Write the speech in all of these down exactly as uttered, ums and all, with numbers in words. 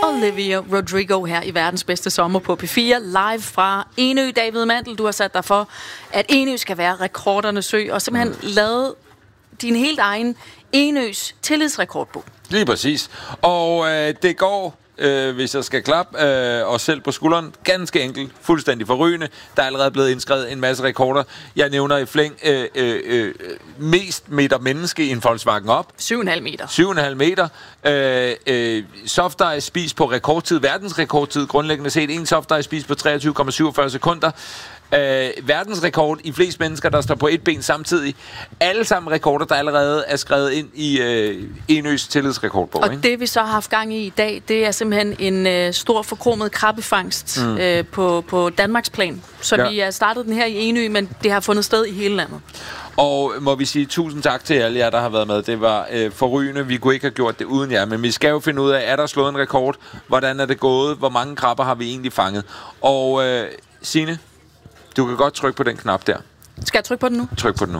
Olivia Rodrigo her i verdens bedste sommer på P fire, live fra Enø. David Mandel, du har sat dig for, at Enø skal være rekordernes ø, og simpelthen mm. lavet din helt egen Enøs tillidsrekordbog. Lige præcis. Og øh, det går, øh, hvis jeg skal klappe øh, os selv på skulderen, ganske enkelt, fuldstændig forrygende. Der er allerede blevet indskrevet en masse rekorder. Jeg nævner i flæng øh, øh, øh, mest meter menneske i en Volkswagen op. syv komma fem meter. syv komma fem meter. Øh, øh, softice spist på rekordtid, verdensrekordtid, grundlæggende set. En softice spist på treogtyve komma syvogfyrre sekunder. Øh, verdensrekord i flest mennesker, der står på et ben samtidig. Alle sammen rekorder, der allerede er skrevet ind i øh, Enøs tillidsrekordbog. Og ikke? det vi så har haft gang i i dag, det er simpelthen en øh, stor forkromet krabbefangst mm. øh, på, på Danmarks plan. Så ja. vi har startet den her i Enø, men det har fundet sted i hele landet. Og må vi sige tusind tak til alle jer, der har været med. Det var øh, forrygende. Vi kunne ikke have gjort det uden jer. Men vi skal jo finde ud af, er der slået en rekord? Hvordan er det gået? Hvor mange krabber har vi egentlig fanget? Og øh, Signe, du kan godt trykke på den knap der. Skal jeg trykke på den nu? Tryk på den nu.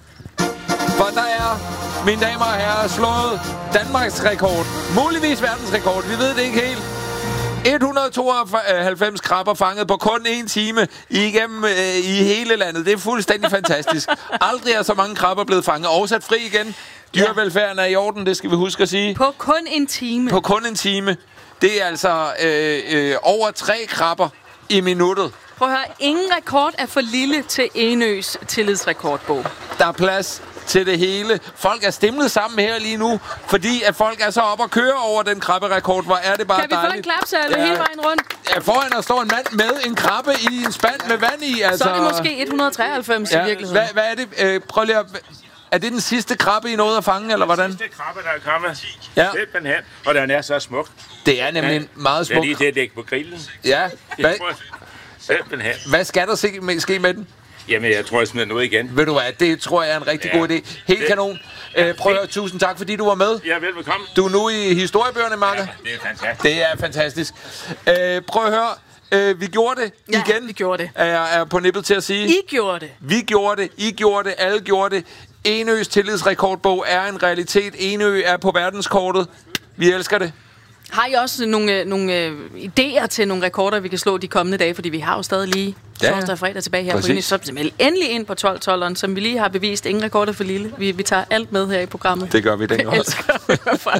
For der er, mine damer og herrer, slået Danmarks rekord. Muligvis verdensrekord. Vi ved det ikke helt. et hundrede tooghalvfems krabber fanget på kun en time igennem øh, i hele landet. Det er fuldstændig fantastisk. Aldrig er så mange krabber blevet fanget og sat fri igen. Dyrevelfærden er i orden, det skal vi huske at sige. På kun en time. På kun en time. Det er altså øh, øh, over tre krabber i minuttet. Prøv at høre, ingen rekord er for lille til Enøs tillidsrekordbog. Der er plads til det hele. Folk er stemlet sammen her lige nu, fordi at folk er så op og køre over den krabberekord. Hvor er det bare dejligt. Kan vi få en klapsalve ja. hele vejen rundt? Ja, foran der står en mand med en krabbe i en spand med vand i. Altså. Så er det måske et hundrede treoghalvfems ja. i virkeligheden. Hvad, hvad er det? Øh, prøv lige at... Er det den sidste krabbe, I nåede at fange, eller hvordan? Den sidste krabbe, der er kommet. Ja. Simpelthen. Og den er så smuk. Det er nemlig ja. meget smuk. Det er lige til at lægge på grillen. Ja. Hvad, simpelthen. Hvad skal der ske med den? Jamen, jeg tror, jeg smider den ud igen. Ved du hvad, det tror jeg er en rigtig ja. god idé. Helt det. kanon. Øh, prøv at høre, tusind tak, fordi du var med. Ja, velbekomme. Du er nu i historiebøgerne, Marker. Ja, det er fantastisk. Det er fantastisk. Øh, prøv at høre, øh, vi gjorde det ja, igen. vi gjorde det. Er jeg er på nippet til at sige. I gjorde det. Vi gjorde det, I gjorde det, alle gjorde det. Enøs tillidsrekordbog er en realitet. Enø er på verdenskortet. Vi elsker det. Har I også nogle, nogle øh, idéer til nogle rekorder, vi kan slå de kommende dage? Fordi vi har jo stadig lige ja, torsdag og fredag tilbage her. Præcis. På Enø. Så simpelthen endelig ind på tolv tolveren, som vi lige har bevist. Ingen rekorder for lille. Vi, vi tager alt med her i programmet. Det gør vi den Jeg elsker i hvert fald.